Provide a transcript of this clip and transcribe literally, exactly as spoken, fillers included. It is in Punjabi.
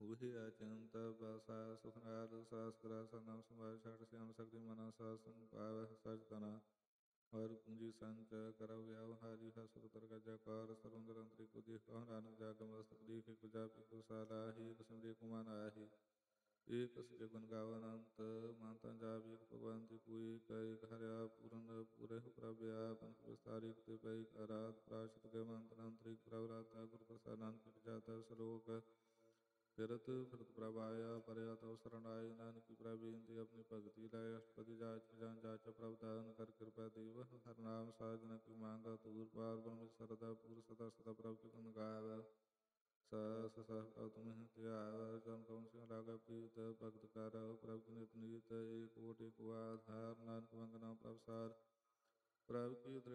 ਉਹੀ ਅਚਿੰਤ ਬਸਾ ਸੁਖਨਾਰ ਸਾਸਤਰਾ ਸਨਾਮ ਸੰਭਾਇ ਛੜ ਸਿਆਮ ਸਕਦੀ ਮਨਾ ਸਾਸਨ ਪਾਵ ਸਚ ਤਨਾ ਹਰ ਪੂੰਜੀ ਸੰਚ ਕਰ ਵਿਆਹ ਹਾਰੀ ਹਸੁਰ ਤਰ ਗਜਾ ਕਾਰ ਸਰੁੰਦਰ ਅੰਤਰੀ ਕੁਦੀ ਕਹ ਨਾਨਕ ਜਾਗ ਮਸਤਕ ਦੀ ਕਿ ਕੁਜਾ ਪਿਕੁ ਸਾਲਾ ਹੀ ਕਸਮਰੀ ਕੁਮਾਨ ਆਹੀ ਏਕ ਸ੍ਰੀ ਗੁਣ ਗਾਵਨ ਅੰਤ ਮਾਤਾ ਜਾਪ ਏਕ ਭਗਵੰਤੀ ਕੋਈ ਕਈ ਹਰਿਆ ਪੂਰਨ ਪੂਰੇ ਪ੍ਰਭਿਆ ਪੰਖ ਵਿਸਤਾਰੀ ਤੇ ਪਈ ਰਾਤ ਪ੍ਰਾਸ਼ਤ ਕੇ ਮੰਤਰ ਅੰਤਰਿਕ ਪ੍ਰਭ ਰਾਤਾ ਗੁਰ ਪ੍ਰਸਾਦ ਨਾਨਕ ਜਾਤਾ ਸਲੋਕ ਫਿਰਤ ਫਿਰਤ ਪ੍ਰਭ ਆਇਆ ਪਰਿਆ ਤਉ ਸਰਣ ਆਏ ਨਾਨਕੀ ਪ੍ਰਭ ਬੇਨਤੀ ਆਪਣੀ ਭਗਤੀ ਲਾਇ ਅਸ਼ਟਪਦੀ ਜਾਚ ਜਾਨ ਜਾਚ ਪ੍ਰਭ ਦਾਨ ਕਰ ਕਿਰਪਾ ਦੇਵ ਹਰ ਨਾਮ ਸਾਜਨ ਕੀ ਮੰਗਾ ਤੂਰ ਪਾਰ ਬ੍ਰਹਮ ਸਰਦਾ ਪੂਰ ਸਦਾ ਸਦਾ ਪ੍ਰਭ ਕੀ ਗੁਣ ਗਾਵ ਸਸ ਸਹ ਤੁਮ ਧਿਆਵ ਜਨ ਕਉ ਸਿਉ ਲਾਗਾ ਪ੍ਰੀਤ ਭਗਤ ਕਰ ਪ੍ਰਭ ਕੀ ਨਿਤ ਨੀਤ ਏਕ ਓਟ ਏਕ ਆਧਾਰ ਨਾਨਕ ਮੰਗ ਨਾਮ ਪ੍ਰਭ ਸਾਰ ਪ੍ਰਭ ਕੀ